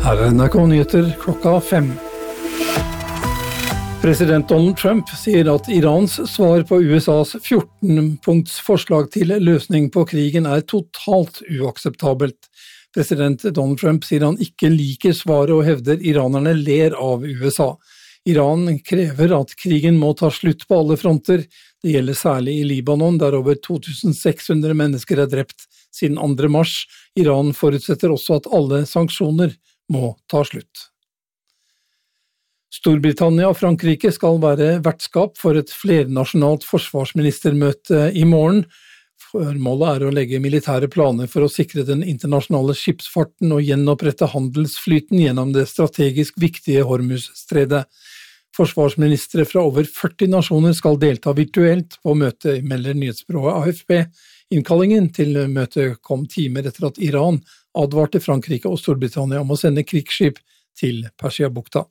Her er NRK Nyheter klokka 5. President Donald Trump sier at Irans svar på USAs 14-punkts forslag til løsning på krigen er totalt uakseptabelt. President Donald Trump sier han ikke liker svaret og hevder iranerne ler av USA. Iran krever at krigen må ta slutt på alle fronter. Det gjelder særlig i Libanon, der over 2600 mennesker er drept siden 2. mars. Iran forutsetter også at alle sanksjoner må ta slutt. Storbritannia og Frankrike skal være vertskap for et flernasjonalt forsvarsministermøte i morgen. Formålet er å legge militære planer for å sikre den internasjonale skipsfarten og gjenopprette handelsflyten gjennom det strategisk viktige Hormuzstredet. Forsvarsministre fra over 40 nasjoner skal delta virtuelt på møtet, melder nyhetsbyrået AFP. Innkallingen til møtet kom timer etter at Iran advarte Frankrike og Storbritannia om å sende krigsskip til Persiabukta.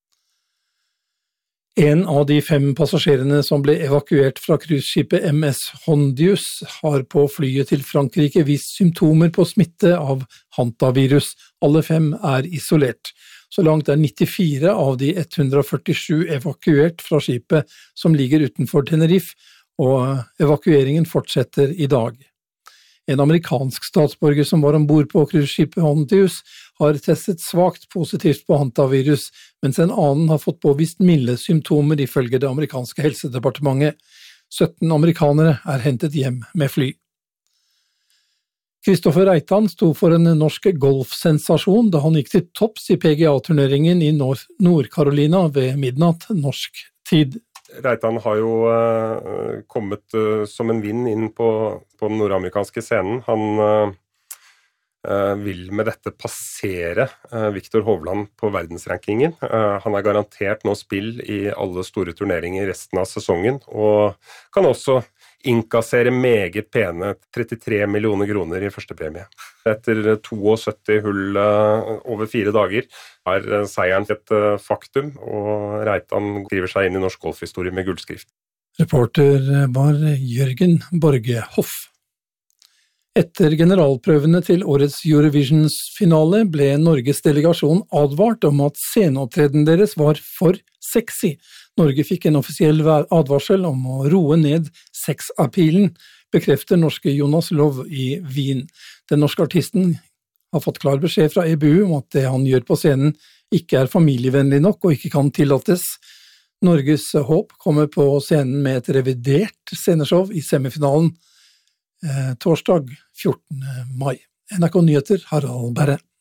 En av de 5 passasjerene som ble evakuert fra cruiseskipet MS Hondius har på flyet til Frankrike vist symptomer på smitte av hantavirus. Alle 5 er isolert. Så langt er 94 av de 147 evakuert fra skipet som ligger utenfor Tenerife, og evakueringen fortsetter i dag. En amerikansk statsborger som var ombord på cruiseskipet Hondius har testet svakt positivt på hantavirus, mens en annen har fått påvist milde symptomer ifølge det amerikanske helsedepartementet. 17 amerikanere er hentet hjem med fly. Kristoffer Reitan sto for en norsk golfsensasjon da han gikk til topps i PGA-turneringen i Nord-Carolina ved midnatt norsk tid. Reitan har jo kommet som en vind inn på den nordamerikanske scenen. Han vil med dette passere Viktor Hovland på verdensrankingen. Han er garantert nå spill i alle store turneringer resten av sesongen, og kan også innkassere meget pene 33 millioner kroner i første premie. Etter 72 hull over 4 dager er seieren et faktum, og Reitan skriver seg inn i norsk golfhistorie med gullskrift. Reporter var Jørgen Borge Hoff. Etter generalprøvene til årets Eurovisions-finale ble Norges delegasjon advart om at sceneopptreden deres var for sexy. Norge fikk en offisiell advarsel om å roe ned sexappealen, bekrefter norske Jonas Lov i Wien. Den norske artisten har fått klar beskjed fra EBU om at det han gjør på scenen ikke er familievennlig nok og ikke kan tillates. Norges håp kommer på scenen med et revidert sceneshow i semifinalen torsdag 14. mai. NRK Nyheter, Harald Berre.